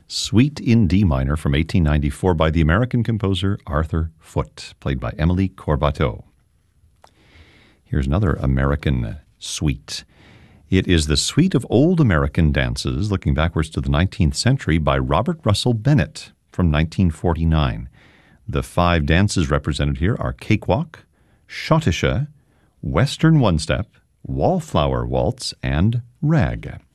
Suite in D minor from 1894 by the American composer Arthur Foote, played by Emily Corbateau. Here's another American suite. It is the Suite of Old American Dances, looking backwards to the 19th century, by Robert Russell Bennett from 1949. The 5 dances represented here are Cakewalk, Schottische, Western One-Step, Wallflower Waltz, and Rag.